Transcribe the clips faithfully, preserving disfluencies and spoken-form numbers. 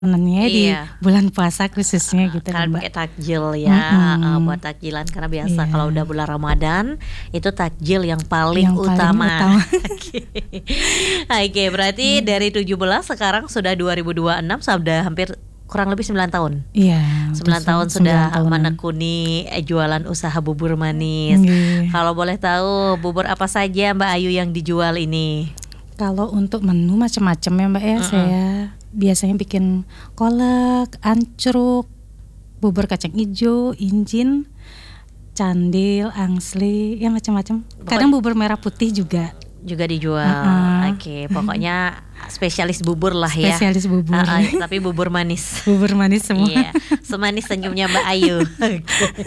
Senangnya di Iya. bulan puasa khususnya gitu kan, Kalian Mbak. pakai takjil ya, Mhm. heeh, buat takjilan karena biasa Iya. kalau udah bulan Ramadan itu takjil yang paling Yang paling utama. utama. Oke. Oke, berarti Iya. dari tujuh belas sekarang sudah dua ribu dua puluh enam sudah hampir kurang lebih sembilan tahun. Iya, udah sembilan se tahun sembilan sudah tahunan. menekuni eh, jualan usaha bubur manis. Nggih. Kalau boleh tahu bubur apa saja Mbak Ayu yang dijual ini? Kalau untuk menu macam-macam ya, Mbak, ya. Mhm. Saya biasanya bikin kolak, ancruk, bubur kacang ijo, injin, candil, angsli, ya macam-macam. Kadang Pokoknya bubur merah putih juga. juga dijual. Heeh. Oke, pokoknya spesialis bubur lah ya. Spesialis bubur. Heeh, tapi bubur manis. Bubur manis semua. Iya, semanis senyumnya Mbak Ayu. Oke.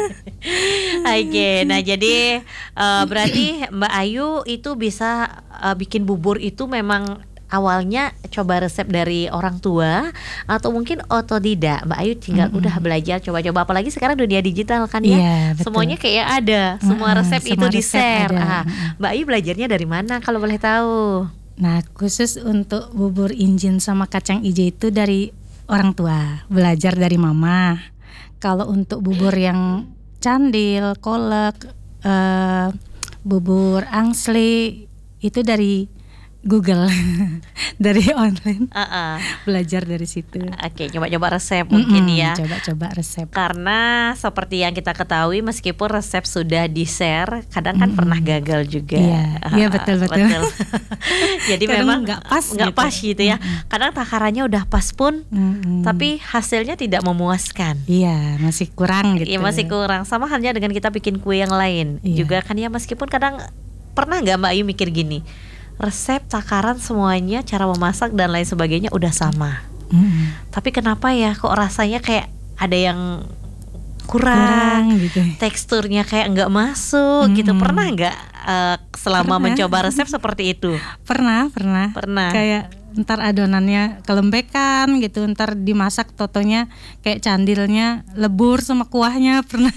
Oke, nah jadi eh, berarti Mbak Ayu itu bisa eh, bikin bubur itu memang awalnya coba resep dari orang tua atau mungkin otodidak. Mbak Ayu tinggal Mhm. udah belajar coba-coba, apalagi sekarang dunia digital kan ya. Iya, betul. Semuanya kayak ada, semua Heeh, resep itu semua resep di-share. ada. Ah, Mhm. Mbak Ayu belajarnya dari mana kalau boleh tahu? Nah, khusus untuk bubur injin sama kacang ijo itu dari orang tua, belajar dari mama. Kalau untuk bubur yang candil, kolak, eh, bubur angsli itu dari Google, dari online, Heeh. belajar dari situ. Oke, coba-coba resep mungkin Mm-mm, ya. coba-coba resep. Karena seperti yang kita ketahui meskipun resep sudah di-share, kadang kan Mm-mm. pernah gagal juga. Iya, iya, Ah, betul-betul. Jadi Kadang memang nggak pas nggak gitu. pas gitu ya. Mm-mm. Kadang takarannya udah pas pun, Mm-mm. tapi hasilnya tidak memuaskan. Iya, masih kurang gitu. Iya, masih kurang. Sama halnya dengan kita bikin kue yang lain. Iya. Juga kan ya, meskipun kadang pernah nggak Mbak Ayu mikir gini, resep, takaran semuanya, cara memasak dan lain sebagainya udah sama. Mm-mm. Tapi kenapa ya kok rasanya kayak ada yang kurang, Kurang gitu. teksturnya kayak nggak masuk gitu. Mm-mm. Pernah nggak eh, selama Pernah. mencoba resep seperti itu? Pernah, pernah. Pernah. Kayak ntar adonannya kelembekan gitu, ntar dimasak totonya kayak candilnya lebur sama kuahnya pernah.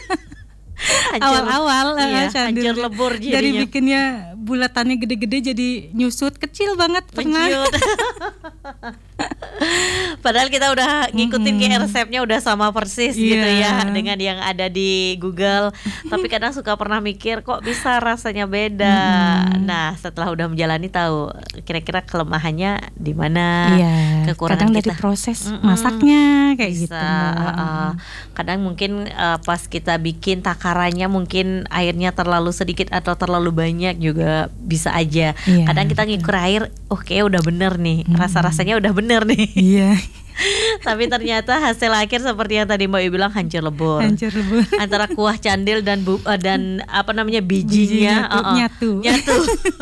Hancur- Awal-awal iya, eh, candil hancur lebur dari jadinya. bikinnya bulatannya gede-gede jadi nyusut kecil banget pernah. Menciut. Padahal kita udah ngikutin kayak resepnya udah sama persis gitu Iya. ya dengan yang ada di Google. Tapi kadang suka pernah mikir kok bisa rasanya beda. Mm-mm. Nah, setelah udah menjalani tahu kira-kira kelemahannya di mana, Iya, kekurangan kadang kita. dari proses Mm-mm. masaknya kayak Bisa, gitu. Mbak. uh, kadang mungkin uh, pas kita bikin takarannya mungkin airnya terlalu sedikit atau terlalu banyak juga bisa aja. Iya, Kadang kita betul. ngikur air, oh kayak udah bener nih, Mm-mm. rasa-rasanya udah bener nih. Iya, Tapi ternyata hasil akhir seperti yang tadi Mbak Ibu bilang hancur lebur. hancur lebur. Antara kuah candil dan bu, uh, dan apa namanya Bijinya bijinya, tuh uh-uh, nyatu. nyatu.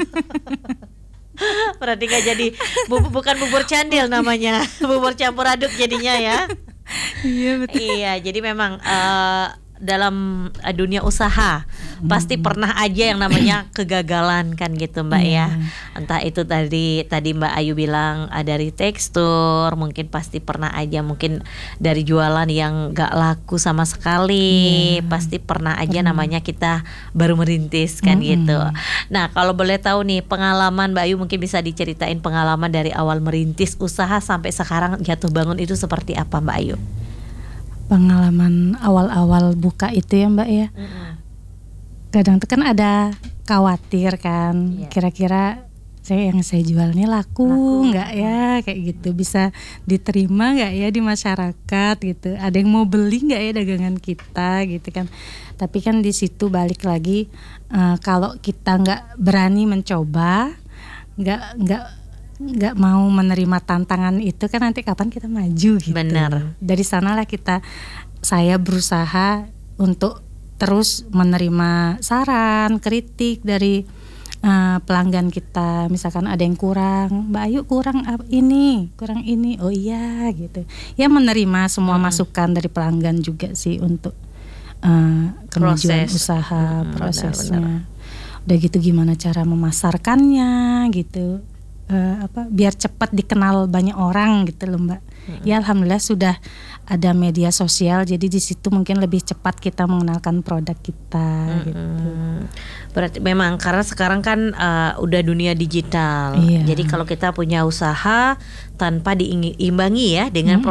Berarti gak jadi bu- bukan bubur candil namanya, bubur campur aduk jadinya ya. Iya betul. Iya, jadi memang eh, dalam eh, dunia usaha pasti pernah aja yang namanya kegagalan kan gitu Mbak Iya. ya. Entah itu tadi tadi Mbak Ayu bilang eh, dari tekstur, mungkin pasti pernah aja mungkin dari jualan yang gak laku sama sekali. Iya. Pasti pernah aja Pernah. namanya kita baru merintis kan Mm-mm. gitu. Nah, kalau boleh tahu nih pengalaman Mbak Ayu mungkin bisa diceritain pengalaman dari awal merintis usaha sampai sekarang jatuh bangun itu seperti apa Mbak Ayu? Pengalaman awal-awal buka itu ya Mbak ya. Kadang tuh kan ada khawatir kan, Iya. kira-kira saya yang saya jual ini laku Laku. nggak ya, kayak gitu, bisa diterima nggak ya di masyarakat gitu, ada yang mau beli nggak ya dagangan kita gitu kan. Tapi kan di situ balik lagi, eh, kalau kita nggak berani mencoba, nggak nggak nggak mau menerima tantangan itu kan nanti kapan kita maju gitu. Benar. Dari sanalah kita, saya berusaha untuk terus menerima saran, kritik dari uh, pelanggan kita. Misalkan ada yang kurang, Mbak Ayu kurang ap- ini, kurang ini. Oh iya gitu. Ya menerima semua Hmm. masukan dari pelanggan juga sih untuk uh, kemajuan Proses. usaha, Hmm, prosesnya. benar-benar. Udah gitu gimana cara memasarkannya gitu. uh, apa biar cepat dikenal banyak orang gitu loh Mbak. Hmm. Ya alhamdulillah sudah ada media sosial, jadi di situ mungkin lebih cepat kita mengenalkan produk kita. Hmm. Gitu. Berarti memang karena sekarang kan uh, udah dunia digital, iya. Jadi kalau kita punya usaha tanpa diimbangi ya dengan hmm.